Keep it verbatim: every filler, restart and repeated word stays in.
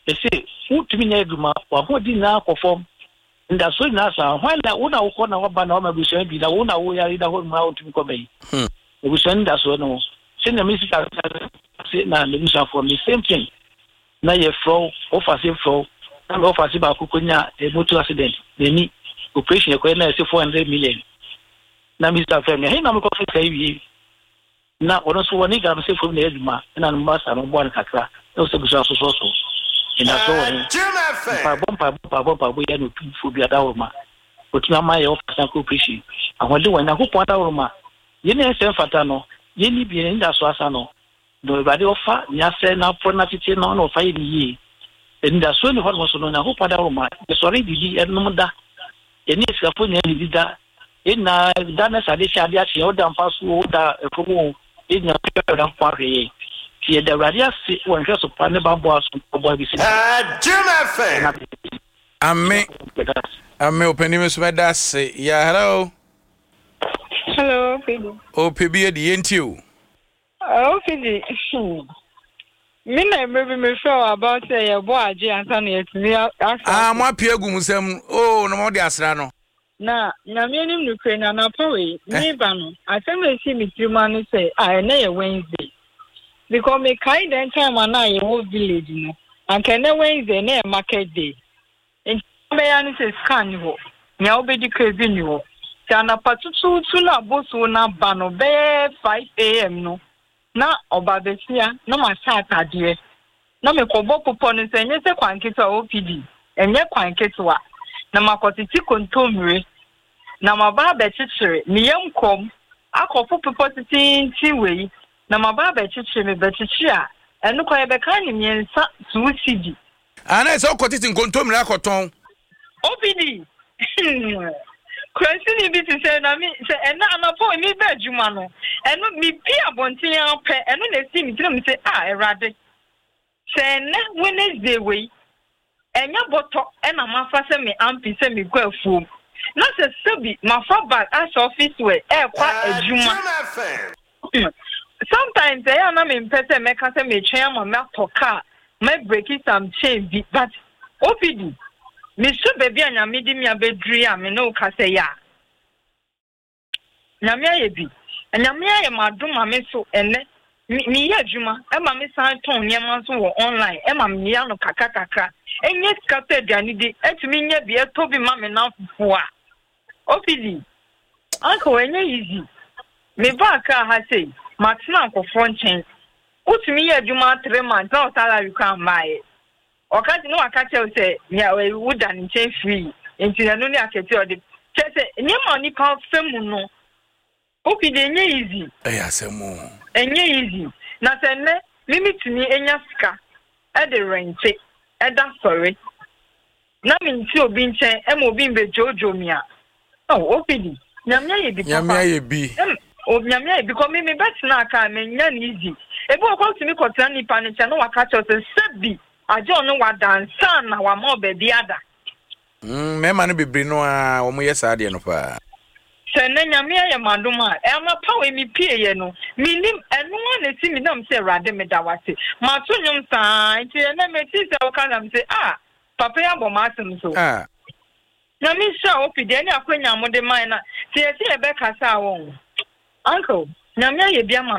they say who to me neguma or who did now perform and that's so nasa when I wona ukona wa bana wa mabusha bi na wona wo yari da ho ma o tumi komai we send that so no send the music say na the music for the same thing na ye flow offer say flow na offer say ba kukunya a motor accident ni operation e ko na say four hundred million na Mister Femi he na me ko say wi na ono so woni ga me say from na eduma na no masa no bo an kakra no so busa so so so ina so woni pa bom pa pa bom pa bo ya no tu fo bia da wo ma otuna ma ye offer say operation ahode wona ko po da wo ma ye na se fata no ye ni bi nda so asa no do ba de offer nya se na pro na titi no no fa ye ni nda so ni ho so no na ko pa da wo ma ye sorry di e no da ye ni se fo nya ni da ina da na sade sha dia che o da mfa so o da ekomo ina pe da kwa re ti da radia si won hwe so pa ne ba bo aso bo bi si ah Jim F Amen Amen openi me so beda se ya hello hello Pidi o pebi e yenti o oh Pidi me na maybe me show about say your boy aje ansa na yetimi ah mo apia gu musem oh no mo de asra no na nyame nim no kre na na pawe me ba no asem e si mi trima no say ah na ye Wednesday because me kai den time na ye wo village no and can na Wednesday na market day en me ya no say scan ho nya obedi crazy ni ho kana patutu tu na boso na ba no be five a m no na obabesia na ma sa atade na me kobo popo no say nye se kwankito O P D enye kwankito wa na makotiti kontomre na maba bechichire miyem kom akofo popo titi ti wei na maba bechichire me bechichi a enu kwa ebe kan ni miensa suicide ana se okotiti kontomre akoton O P D Kwensi ni bi ti se na mi se ena anapo mi be adwuma no enu mi bi abonten ape enu na si mi tire mi se ah erade se na Wednesday wei enya boto ena mafa se me ampi se me kwa afuom na se sebi mafa back as office we e kwa adwuma sometimes I am me mpese me ka se me twen ma me toka me break some chain bi but O P D me so baby anya me di me abedri a me no ka se ya na me aye bi anya me aye madoma me so ene mi ya adwuma e ma me san ton nyema so wo online e ma me ya no kaka kaka enye skata aduane di etumi nya bi etobi ma me na fufu a O P D anko enye easy me ba ka ha sei matna akofo nchen utumi ya adwuma three months na salary kan mai okati no akati o se nya we wuda nchen free enti na no ni akati o de chese nyema ni pa femu no O P D enye easy eh asemu enye easy na se ne limitini enya sika e de rente e da sorry na mi nti obi nchen e mo obi mbe jojo mi a oh O P D nyamia ye bi papa nyamia ye bi o nyamia ye bi ko mi me bet na aka me nya ni easy e bi o ko timi ko tran ni pa ni che no waka cho se sebi aje ono wa dansa na wa mo ba bi ada mm me ma no bebre no a wo mo ye sa de no pa se na nyamia ye madoma e ma pa we mi pie ye no minim enu na si mi nam se rade me da wate ma to nyum san ti na me ti se o ka nam se ah papa ya bo ma asem so ah na mi sha O P D ni akwanya mo de man na ti e se e be kasa won uncle nyamia ye bia ma